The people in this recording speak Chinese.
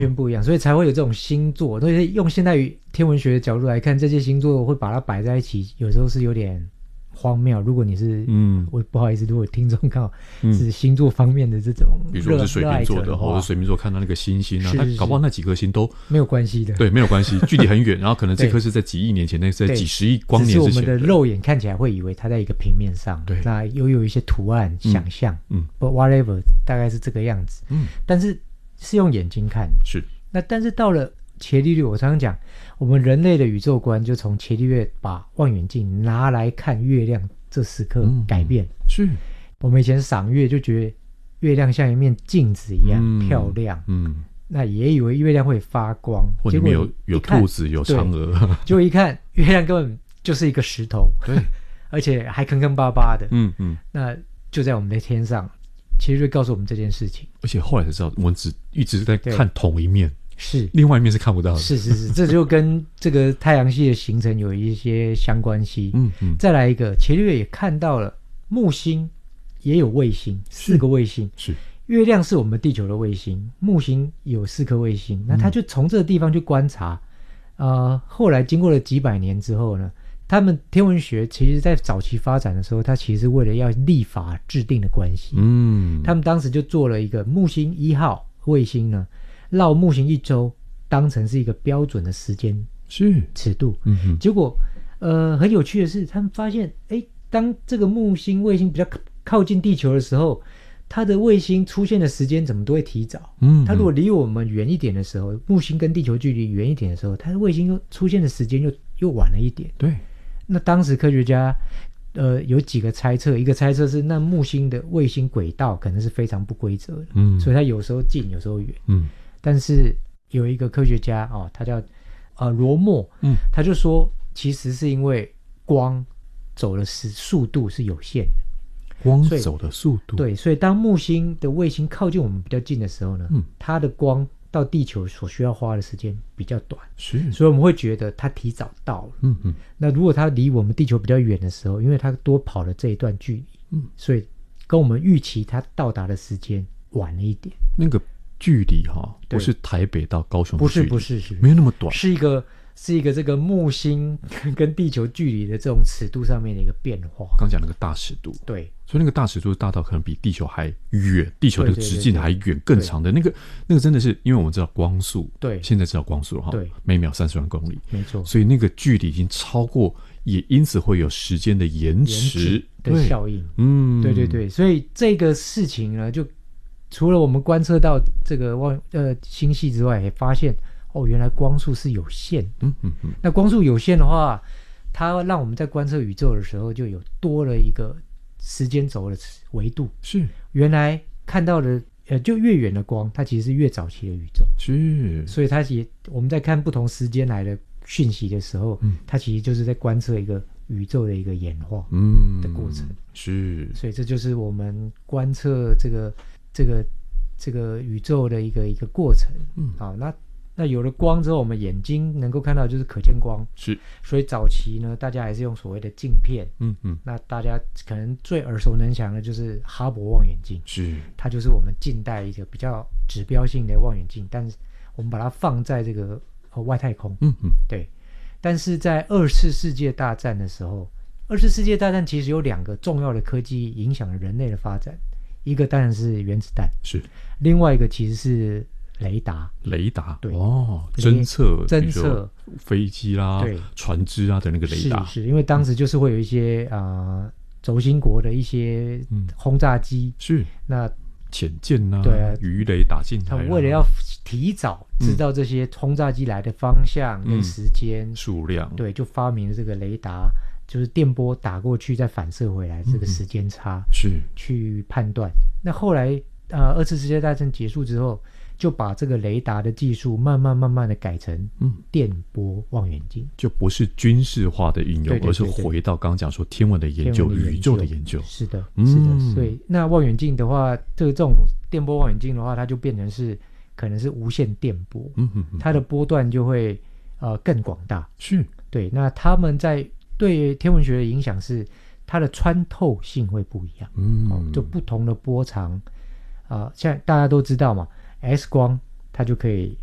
全不一样，所以才会有这种星座。所以用现代天文学的角度来看，这些星座会把它摆在一起，有时候是有点荒谬。如果你是我不好意思，如果听众刚好是星座方面的这种比如说我是水瓶座的，或者水瓶座看到那个星星啊，它搞不好那几颗星都没有关系的， 对，没有关系，距离很远，然后可能这颗是在几亿年前，那是在几十亿光年之前的， 只是我们的肉眼看起来会以为它在一个平面上， 对， 那有一些图案想象，but whatever 大概是这个样子，但是用眼睛看的， 是。 那但是到了伽利略，我常常讲，我们人类的宇宙观就从伽利略把望远镜拿来看月亮这时刻改变。 是我们以前赏月就觉得月亮像一面镜子一样漂亮，那也以为月亮会发光， 或里面有兔子有嫦娥， 结果一看月亮根本就是一个石头， 对， 而且还坑坑巴巴的，那就在我们的天上。其实就告诉我们这件事情， 而且后来才知道，我们一直在看同一面， 是另外一面是看不到的。 是，这就跟这个太阳系的形成有一些相关系。再来一个，伽利略也看到了木星也有卫星，4个卫星。 是， 月亮是我们地球的卫星，木星有4颗卫星。那他就从这个地方去观察，后来经过了几百年之后呢？他们天文学其实在早期发展的时候，它其实为了要立法制定的关系，他们当时就做了一个木星1号卫星呢，绕木星1周，当成是一个标准的时间尺度。结果很有趣的是，他们发现当这个木星卫星比较靠近地球的时候，它的卫星出现的时间怎么都会提早。它如果离我们远一点的时候，木星跟地球距离远一点的时候，它的卫星出现的时间又晚了一点。 对。 那当时科学家有几个猜测，一个猜测是那木星的卫星轨道可能是非常不规则的，所以它有时候近有时候远。但是有一个科学家他叫罗默，他就说其实是因为光走的速度是有限的， 光走的速度， 对，所以当木星的卫星靠近我们比较近的时候呢，它的光到地球所需要花的时间比较短，所以我们会觉得它提早到了。那如果它离我们地球比较远的时候，因为它多跑了这一段距离，所以跟我们预期它到达的时间晚了一点。 那个距离不是台北到高雄的距离， 不是没有那么短， 是一个这个木星跟地球距离的这种尺度上面的一个变化。 刚讲那个大尺度， 对， 所以那个大尺度大到可能比地球还远，地球的直径还远，更长的那个真的是，因为我们知道光速， 对， 现在知道光速了对， 每秒30万公里， 没错， 所以那个距离已经超过，也因此会有时间的延迟的效应。对，所以这个事情呢，就除了我们观测到这个星系之外，也发现原来光速是有限。那光速有限的话，它让我们在观测宇宙的时候就有多了一个时间轴的维度。 是， 原来看到的就越远的光，它其实是越早期的宇宙。 是， 所以我们在看不同时间来的讯息的时候，它其实就是在观测一个宇宙的一个演化的过程。 是， 所以这就是我们观测这个宇宙的一个过程。好，那有了光之后，我们眼睛能够看到就是可见光。 是， 所以早期呢，大家还是用所谓的镜片。那大家可能最耳熟能详的就是哈勃望远镜。 是， 它就是我们近代一个比较指标性的望远镜，但是我们把它放在这个外太空。对。但是在2次世界大战的时候，2次世界大战其实有2个重要的科技影响了人类的发展，一个当然是原子弹， 是， 另外一个其实是雷达，对， 侦测飞机啦、船只啊的那个雷达， 是因为当时就是会有一些轴心国的一些轰炸机， 是那潜舰啊， 对啊， 鱼雷打进来， 他为了要提早知道这些轰炸机来的方向跟时间、 数量， 对，就发明了这个雷达，就是电波打过去再反射回来，这个时间差是去判断。那后来2次世界大战结束之后，就把这个雷达的技术慢慢的改成电波望远镜， 就不是军事化的应用，而是回到刚刚讲说天文的研究、宇宙的研究。 是的，所以那望远镜的话，这种电波望远镜的话，它就变成是可能是无线电波，它的波段就会更广大。 是， 对。那他们在对天文学的影响是，它的穿透性会不一样。就不同的波长，像大家都知道嘛。X 光它就可以